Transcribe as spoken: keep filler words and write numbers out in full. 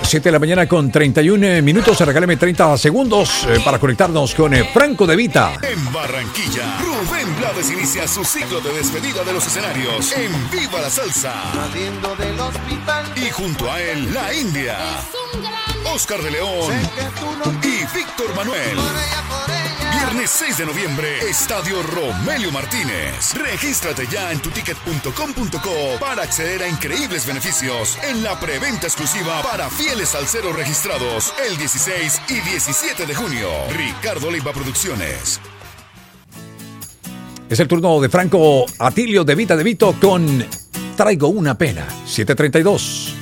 siete de la mañana con treinta y uno minutos. Regáleme treinta segundos eh, para conectarnos con eh, Franco De Vita. En Barranquilla, Rubén Blades inicia su ciclo de despedida de los escenarios en Viva la Salsa. Y junto a él, la India, Oscar de León y Víctor Manuel. Viernes seis de noviembre, Estadio Romelio Martínez. Regístrate ya en tuticket punto com punto co para acceder a increíbles beneficios en la preventa exclusiva para fieles salseros registrados el dieciséis y diecisiete de junio. Ricardo Leiva Producciones. Es el turno de Franco Atilio De Vita De Vito con Traigo una pena. siete treinta y dos.